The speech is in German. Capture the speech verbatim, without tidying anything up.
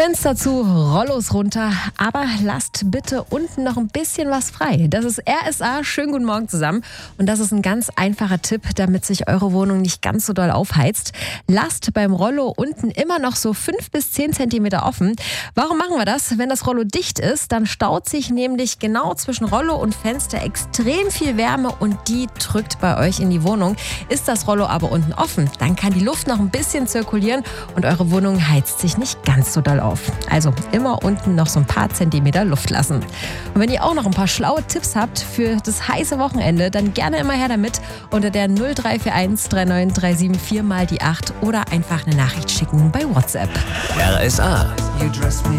Fenster zu, Rollos runter, aber lasst bitte unten noch ein bisschen was frei. Das ist R S A. Schönen guten Morgen zusammen. Und das ist ein ganz einfacher Tipp, damit sich eure Wohnung nicht ganz so doll aufheizt. Lasst beim Rollo unten immer noch so fünf bis zehn Zentimeter offen. Warum machen wir das? Wenn das Rollo dicht ist, dann staut sich nämlich genau zwischen Rollo und Fenster extrem viel Wärme und die drückt bei euch in die Wohnung. Ist das Rollo aber unten offen, dann kann die Luft noch ein bisschen zirkulieren und eure Wohnung heizt sich nicht ganz so doll auf. Also immer unten noch so ein paar Zentimeter Luft lassen. Und wenn ihr auch noch ein paar schlaue Tipps habt für das heiße Wochenende, dann gerne immer her damit unter der null drei vier eins drei neun drei sieben vier mal die acht oder einfach eine Nachricht schicken bei WhatsApp. R S A.